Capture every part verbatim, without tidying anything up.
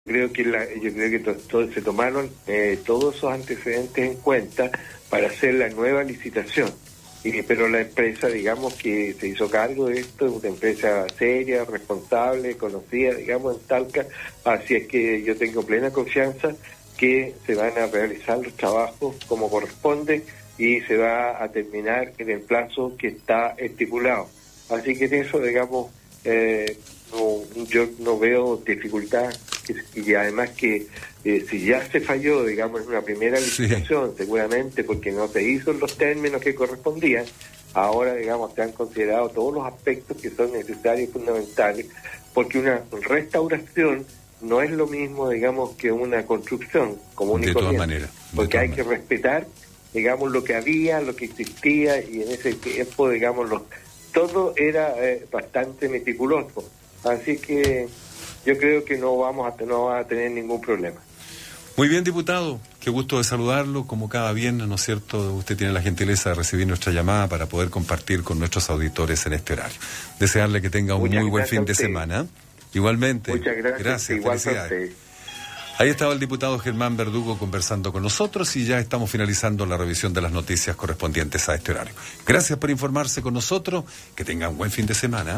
Creo que la, yo creo que to, to, se tomaron eh, todos esos antecedentes en cuenta para hacer la nueva licitación. Y, pero la empresa, digamos, que se hizo cargo de esto, es una empresa seria, responsable, conocida, digamos, en Talca, así es que yo tengo plena confianza que se van a realizar los trabajos como corresponde y se va a terminar en el plazo que está estipulado. Así que en eso, digamos, eh, no, yo no veo dificultad, y además que eh, si ya se falló, digamos, en una primera licitación, sí, seguramente porque no se hizo en los términos que correspondían, ahora, digamos, se han considerado todos los aspectos que son necesarios y fundamentales, porque una restauración no es lo mismo, digamos, que una construcción común y corriente. De todas maneras. Porque hay que respetar, digamos, lo que había, lo que existía, y en ese tiempo, digamos, lo, todo era eh, bastante meticuloso. Así que yo creo que no vamos a, no va a tener ningún problema. Muy bien, diputado. Qué gusto de saludarlo. Como cada viernes, ¿no es cierto? Usted tiene la gentileza de recibir nuestra llamada para poder compartir con nuestros auditores en este horario. Desearle que tenga un Muchas muy buen fin de semana. Igualmente. Muchas gracias. Gracias. Igual felicidades. Ahí estaba el diputado Germán Verdugo conversando con nosotros y ya estamos finalizando la revisión de las noticias correspondientes a este horario. Gracias por informarse con nosotros. Que tenga un buen fin de semana.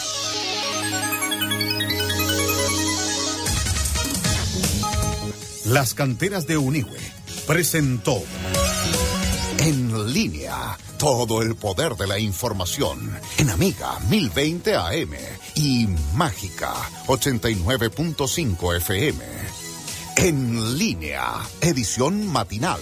Las Canteras de Unigüe presentó En Línea, todo el poder de la información en Amiga mil veinte A M y Mágica ochenta y nueve punto cinco F M. En Línea, edición matinal.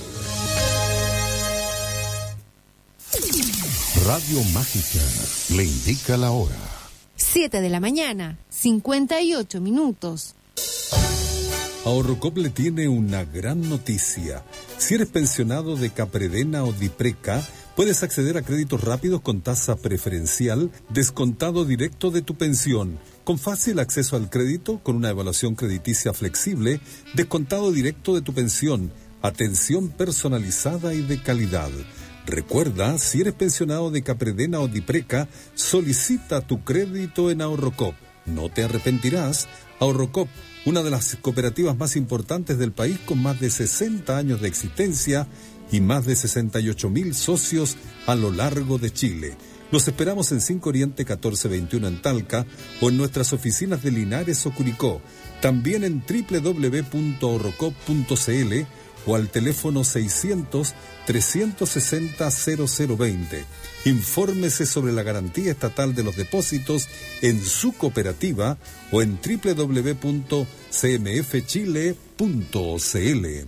Radio Mágica le indica la hora. siete de la mañana, cincuenta y ocho minutos. Ahorrocop le tiene una gran noticia. Si eres pensionado de Capredena o Dipreca, puedes acceder a créditos rápidos con tasa preferencial, descontado directo de tu pensión, con fácil acceso al crédito, con una evaluación crediticia flexible, descontado directo de tu pensión, atención personalizada y de calidad. Recuerda, si eres pensionado de Capredena o Dipreca, solicita tu crédito en Ahorrocop. No te arrepentirás. Ahorrocop, una de las cooperativas más importantes del país con más de sesenta años de existencia y más de sesenta y ocho mil socios a lo largo de Chile. Los esperamos en cinco Oriente catorce veintiuno en Talca o en nuestras oficinas de Linares o Curicó. También en doble u doble u doble u punto ahorrocop punto c l o al teléfono seiscientos, trescientos sesenta, cero cero veinte. Infórmese sobre la garantía estatal de los depósitos en su cooperativa o en doble u doble u doble u punto c m f chile punto c l.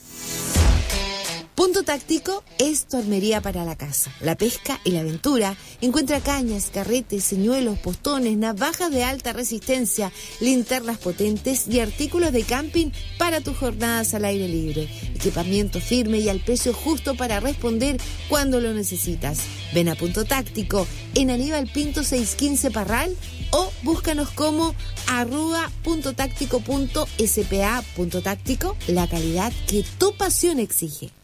Punto Táctico es tu armería para la casa, la pesca y la aventura. Encuentra cañas, carretes, señuelos, postones, navajas de alta resistencia, linternas potentes y artículos de camping para tus jornadas al aire libre. Equipamiento firme y al precio justo para responder cuando lo necesitas. Ven a Punto Táctico en Aníbal Pinto seiscientos quince Parral o búscanos como arroba punto táctico punto s p a. Punto Táctico, la calidad que tu pasión exige.